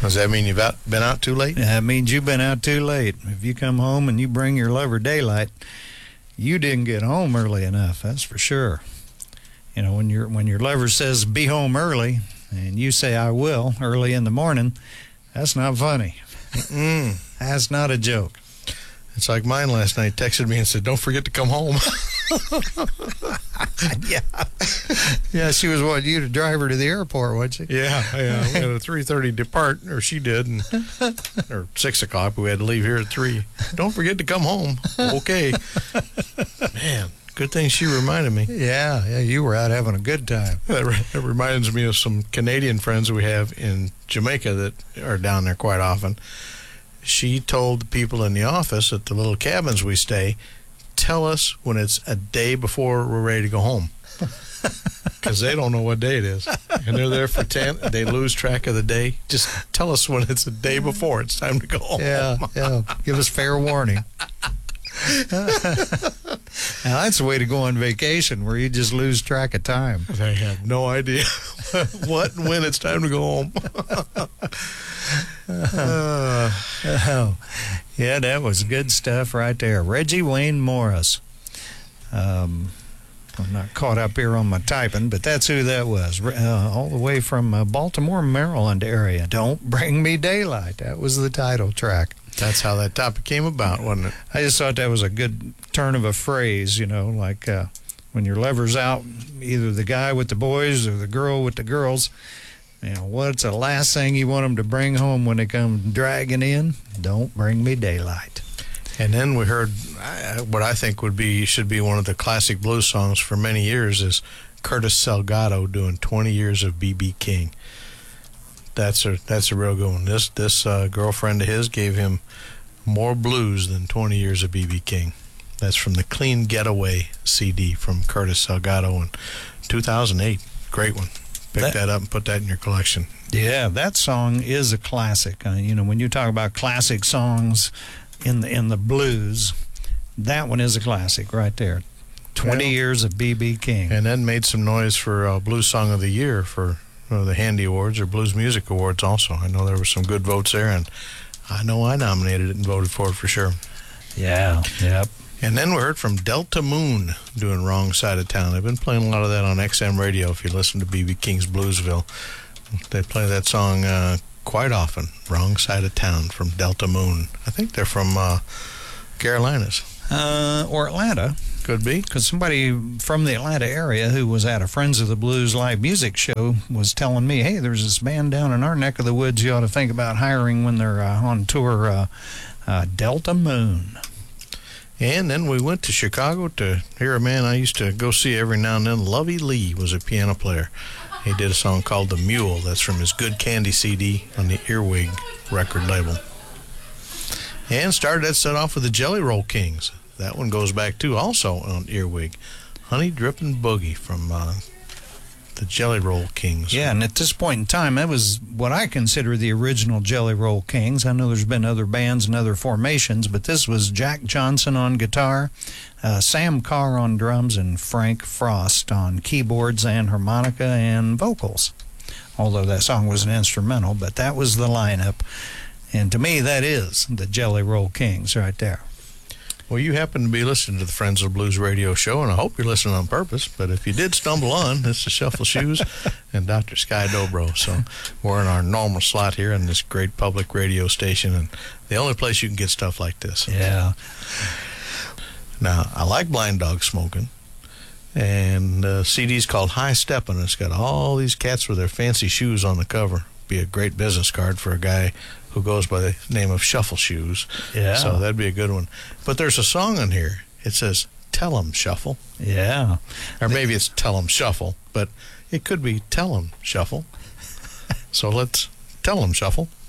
Does that mean you've been out too late? That means you've been out too late. If you come home and you bring your lover daylight, you didn't get home early enough, that's for sure. You know, when your lover says be home early and you say I will early in the morning, that's not funny. That's not a joke. It's like mine last night. Texted me and said, "Don't forget to come home." Yeah, she was wanting you to drive her to the airport, wasn't she? Yeah. We had a 3:30 depart, or she did, or 6 o'clock. We had to leave here at 3. Don't forget to come home. Okay. Man, good thing she reminded me. Yeah, you were out having a good time. That reminds me of some Canadian friends we have in Jamaica that are down there quite often. She told the people in the office at the little cabins we stay, tell us when it's a day before we're ready to go home. Because they don't know what day it is. And they're there for 10, they lose track of the day. Just tell us when it's a day before it's time to go home. Yeah. Give us fair warning. Now, that's the way to go on vacation, where you just lose track of time. They have no idea what and when it's time to go home. Yeah, that was good stuff right there. Reggie Wayne Morris. I'm not caught up here on my typing, but that's who that was. All the way from Baltimore, Maryland area. Don't Bring Me Daylight. That was the title track. That's how that topic came about, wasn't it? I just thought that was a good turn of a phrase, you know, like when your lover's out, either the guy with the boys or the girl with the girls, you know, what's the last thing you want them to bring home when they come dragging in? Don't Bring Me Daylight. And then we heard what I think should be one of the classic blues songs for many years is Curtis Salgado doing 20 years of B.B. King. That's a real good one. This girlfriend of his gave him more blues than 20 years of B.B. King. That's from the Clean Getaway CD from Curtis Salgado in 2008. Great one. Pick that up and put that in your collection. Yeah, that song is a classic. You know, when you talk about classic songs in the blues, that one is a classic right there. 20 years of B.B. King. And then made some noise for Blues Song of the Year for the Handy Awards or Blues Music Awards also. I know there were some good votes there, and I know I nominated it and voted for it for sure. Yeah, yep. And then we heard from Delta Moon doing Wrong Side of Town. They've been playing a lot of that on XM radio if you listen to B.B. King's Bluesville. They play that song quite often, Wrong Side of Town from Delta Moon. I think they're from Carolinas. Or Atlanta. Could be. Because somebody from the Atlanta area who was at a Friends of the Blues live music show was telling me, hey, there's this band down in our neck of the woods you ought to think about hiring when they're on tour, Delta Moon. And then we went to Chicago to hear a man I used to go see every now and then. Lovey Lee was a piano player. He did a song called The Mule. That's from his Good Candy CD on the Earwig record label. And started that set off with the Jelly Roll Kings. That one goes back, too, also on Earwig. Honey Drippin' Boogie from the Jelly Roll Kings. Yeah, and at this point in time, that was what I consider the original Jelly Roll Kings. I know there's been other bands and other formations, but this was Jack Johnson on guitar, Sam Carr on drums, and Frank Frost on keyboards and harmonica and vocals. Although that song was an instrumental, but that was the lineup. And to me, that is the Jelly Roll Kings right there. Well, you happen to be listening to the Friends of Blues radio show, and I hope you're listening on purpose. But if you did stumble on, this is Shuffle Shoes and Dr. Sky Dobro. So we're in our normal slot here in this great public radio station, and the only place you can get stuff like this. Yeah. Now, I like Blind Dog Smoking, and the CD's called High Steppin'. It's got all these cats with their fancy shoes on the cover. Be a great business card for a guy who goes by the name of Shuffle Shoes. Yeah. So that'd be a good one. But there's a song on here. It says, Tell 'em Shuffle. Yeah. Or maybe it's Tell 'em Shuffle, but it could be Tell 'em Shuffle. So let's Tell 'em Shuffle.